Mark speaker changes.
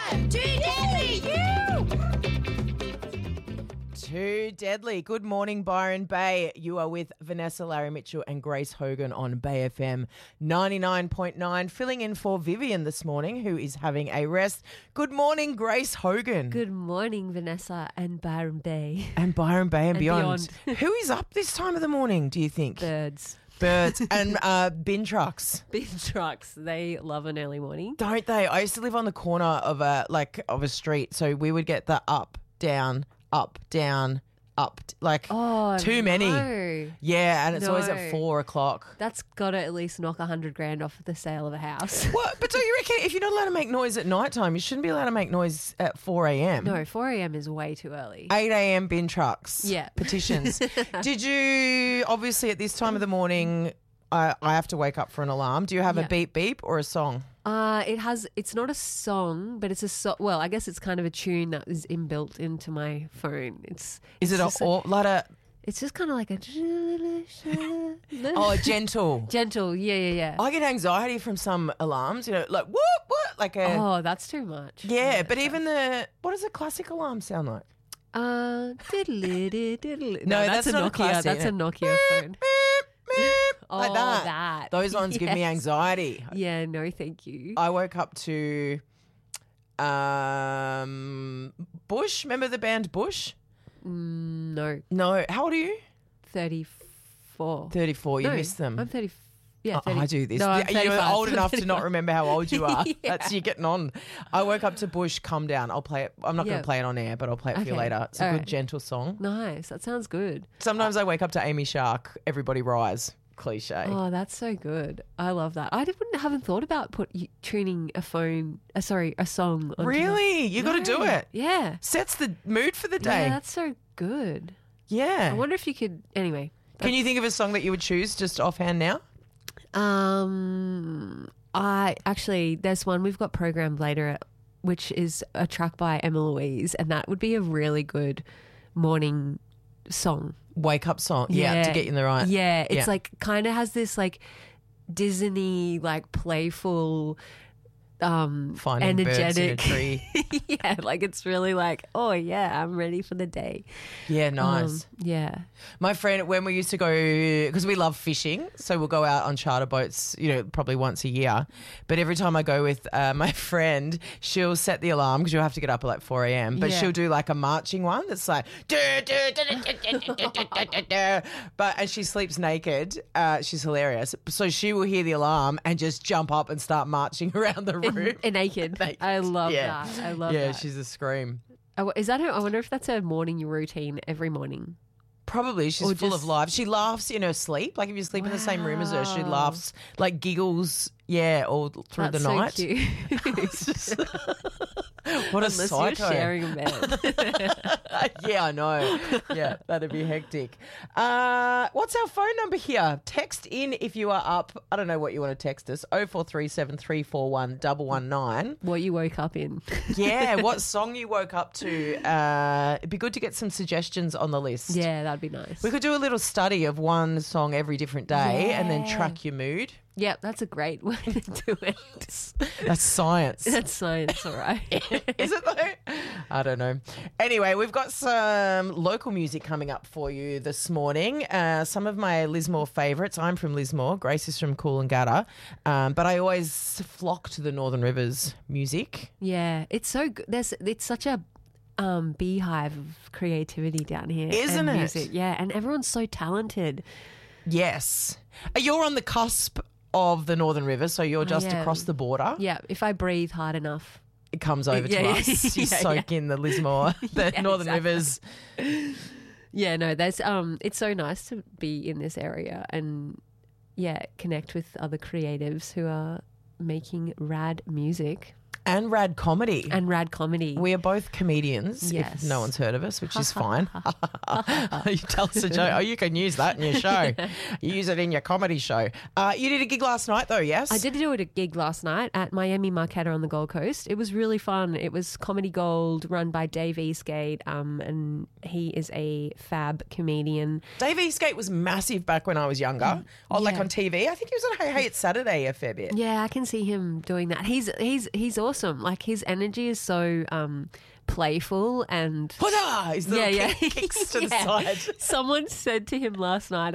Speaker 1: Too deadly, you!
Speaker 2: Too deadly. Good morning, Byron Bay. You are with Vanessa, Larry Mitchell and Grace Hogan on Bay FM 99.9, filling in for Vivian this morning, who is having a rest. Good morning, Grace Hogan.
Speaker 3: Good morning, Vanessa and Byron Bay.
Speaker 2: And Byron Bay and beyond.
Speaker 3: beyond.
Speaker 2: Who is up this time of the morning, do you think?
Speaker 3: Birds.
Speaker 2: Birds and bin trucks.
Speaker 3: Bin trucks. They love an early morning.
Speaker 2: Don't they? I used to live on the corner of a street, so we would get the up, down, up,
Speaker 3: Oh,
Speaker 2: too many.
Speaker 3: no.
Speaker 2: Yeah, and it's always
Speaker 3: No.
Speaker 2: at 4 o'clock.
Speaker 3: That's got to at least knock $100,000 off the sale of a house.
Speaker 2: What? But do you reckon if you're not allowed to make noise at night time, you shouldn't be allowed to make noise at 4 a.m.?
Speaker 3: No, 4 a.m. is way too early.
Speaker 2: 8 a.m. bin trucks.
Speaker 3: Yeah.
Speaker 2: Petitions. Did you, obviously at this time of the morning, I have to wake up for an alarm. Do you have a
Speaker 3: Yeah.
Speaker 2: beep beep or a song?
Speaker 3: It's not a song, but it's a well, I guess it's kind of a tune that is inbuilt into my phone.
Speaker 2: Is
Speaker 3: it's
Speaker 2: it
Speaker 3: just it's just kind of like a
Speaker 2: gentle?
Speaker 3: gentle, yeah.
Speaker 2: I get anxiety from some alarms, like whoop, like a...
Speaker 3: Oh, that's too much.
Speaker 2: Yeah, but even what does a classic alarm sound like?
Speaker 3: Diddly, diddly.
Speaker 2: No,
Speaker 3: that's a
Speaker 2: not a
Speaker 3: Nokia.
Speaker 2: classic,
Speaker 3: That's a
Speaker 2: no.
Speaker 3: Nokia phone.
Speaker 2: Like
Speaker 3: Oh,
Speaker 2: that.
Speaker 3: that.
Speaker 2: Those ones give me
Speaker 3: Yes.
Speaker 2: anxiety.
Speaker 3: Yeah, no, thank you.
Speaker 2: I woke up to Bush. Remember the band Bush?
Speaker 3: No,
Speaker 2: No. How old are you?
Speaker 3: 34.
Speaker 2: 34. You
Speaker 3: No,
Speaker 2: missed them.
Speaker 3: I'm 30. Yeah,
Speaker 2: Oh,
Speaker 3: 30.
Speaker 2: I do this.
Speaker 3: No, I'm
Speaker 2: You're
Speaker 3: 35.
Speaker 2: old enough to not
Speaker 3: 35.
Speaker 2: remember how old you are.
Speaker 3: Yeah.
Speaker 2: That's you're getting on. I woke up to Bush, Come Down. I'll play it. I'm not going
Speaker 3: Yeah.
Speaker 2: to play it on air, but I'll play it for you
Speaker 3: Okay.
Speaker 2: later. It's a
Speaker 3: All
Speaker 2: good,
Speaker 3: right.
Speaker 2: gentle song.
Speaker 3: Nice. That sounds good.
Speaker 2: Sometimes I wake up to Amy Shark, Everybody Rise. Cliche.
Speaker 3: Oh, that's so good. I love that. Haven't thought about tuning a song. Onto
Speaker 2: Really? You got to do it.
Speaker 3: Yeah.
Speaker 2: Sets the mood for the day.
Speaker 3: Yeah, that's so good.
Speaker 2: Yeah.
Speaker 3: I wonder if you could. Anyway.
Speaker 2: Can you think of a song that you would choose just offhand now?
Speaker 3: There's one we've got programmed later, which is a track by Emma Louise, and that would be a really good morning song.
Speaker 2: Wake up song. Yeah, to get you in the right.
Speaker 3: Yeah, it's
Speaker 2: Yeah.
Speaker 3: like kind of has this like Disney like playful
Speaker 2: Finding birds in a
Speaker 3: energetic
Speaker 2: tree.
Speaker 3: yeah, like it's really like, oh yeah, I'm ready for the day.
Speaker 2: Yeah, nice.
Speaker 3: Yeah.
Speaker 2: My friend, when we used to go, because we love fishing, so we'll go out on charter boats, probably once a year. But every time I go with my friend, she'll set the alarm because you'll have to get up at like 4 a.m. But
Speaker 3: Yeah.
Speaker 2: she'll do like a marching one that's like, and she sleeps naked. She's hilarious. So she will hear the alarm and just jump up and start marching around the room.
Speaker 3: And naked.
Speaker 2: Naked.
Speaker 3: I love
Speaker 2: Yeah.
Speaker 3: that. I love
Speaker 2: Yeah,
Speaker 3: that.
Speaker 2: she's a scream.
Speaker 3: Is that I wonder if that's a morning routine every morning.
Speaker 2: Probably. She's
Speaker 3: Or
Speaker 2: full of
Speaker 3: just-
Speaker 2: life. She laughs in her sleep. Like if you sleep in the same room as her, she
Speaker 3: Wow.
Speaker 2: laughs, like giggles, all through
Speaker 3: That's
Speaker 2: the night.
Speaker 3: so cute.
Speaker 2: It's just- what a
Speaker 3: Unless
Speaker 2: psycho.
Speaker 3: you're sharing a bed.
Speaker 2: Yeah, I know. Yeah, that'd be hectic. What's our phone number here? Text in if you are up. I don't know what you want to text us. 0437 341 119.
Speaker 3: What you woke up in.
Speaker 2: Yeah, what song you woke up to. It'd be good to get some suggestions on the list.
Speaker 3: Yeah, that'd be nice.
Speaker 2: We could do a little study of one song every different day and then
Speaker 3: Yeah.
Speaker 2: track your mood.
Speaker 3: Yeah, that's a great way to do it.
Speaker 2: That's science.
Speaker 3: That's science, all right.
Speaker 2: Is it though? I don't know. Anyway, we've got some local music coming up for you this morning. Some of my Lismore favourites. I'm from Lismore. Grace is from Coolangatta. But I always flock to the Northern Rivers music.
Speaker 3: Yeah, it's so good. It's such a beehive of creativity down here.
Speaker 2: Isn't
Speaker 3: and
Speaker 2: it?
Speaker 3: music. Yeah, and everyone's so talented.
Speaker 2: Yes. You're on the cusp of the Northern Rivers, so you're just
Speaker 3: am.
Speaker 2: across the border.
Speaker 3: Yeah, if I breathe hard enough.
Speaker 2: It comes over
Speaker 3: Yeah,
Speaker 2: to
Speaker 3: yeah,
Speaker 2: us. You
Speaker 3: yeah,
Speaker 2: soak in the Lismore, the
Speaker 3: Yeah,
Speaker 2: Northern
Speaker 3: exactly.
Speaker 2: Rivers.
Speaker 3: Yeah, no, there's it's so nice to be in this area and connect with other creatives who are making rad music.
Speaker 2: And rad comedy.
Speaker 3: And rad comedy.
Speaker 2: We are both comedians,
Speaker 3: Yes.
Speaker 2: if no one's heard of us, which is fine. You tell us a joke. Oh, you can use that in your show. You use it in your comedy show. You did a gig last night, though, yes?
Speaker 3: I did do a gig last night at Miami Marquetta on the Gold Coast. It was really fun. It was Comedy Gold run by Dave Eastgate, and he is a fab comedian.
Speaker 2: Dave Eastgate was massive back when I was younger. Like
Speaker 3: Yeah.
Speaker 2: on TV. I think he was on Hey Hey It's Saturday a fair bit.
Speaker 3: Yeah, I can see him doing that. He's awesome. awesome. Like his energy is so playful and
Speaker 2: Huzzah! Is the
Speaker 3: yeah.
Speaker 2: kicks to the
Speaker 3: Yeah.
Speaker 2: side.
Speaker 3: Someone said to him last night,